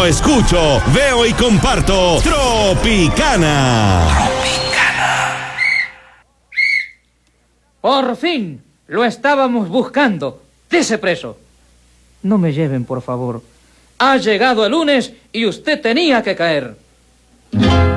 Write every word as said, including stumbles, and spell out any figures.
Yo escucho, veo y comparto Tropicana. Tropicana. Por fin, lo estábamos buscando. Dese preso. No me lleven, por favor. Ha llegado el lunes y usted tenía que caer.